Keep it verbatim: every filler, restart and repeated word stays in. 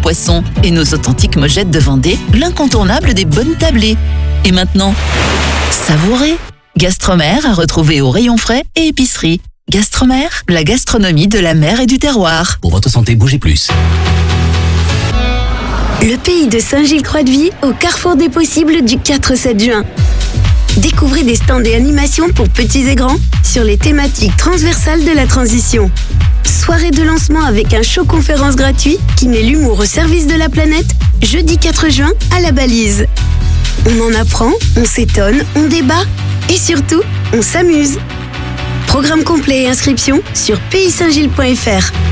poisson et nos authentiques mojettes de Vendée, l'incontournable des bonnes tablées. Et maintenant, savourez. Gastromer à retrouver au rayon frais et épicerie. Gastromer, la gastronomie de la mer et du terroir. Pour votre santé, bougez plus. Le pays de Saint-Gilles-Croix-de-Vie au carrefour des possibles du quatre au sept juin. Découvrez des stands et animations pour petits et grands sur les thématiques transversales de la transition. Soirée de lancement avec un show conférence gratuit qui met l'humour au service de la planète, jeudi quatre juin à la Balise. On en apprend, on s'étonne, on débat et surtout, on s'amuse. Programme complet et inscription sur pays saint gilles point f r.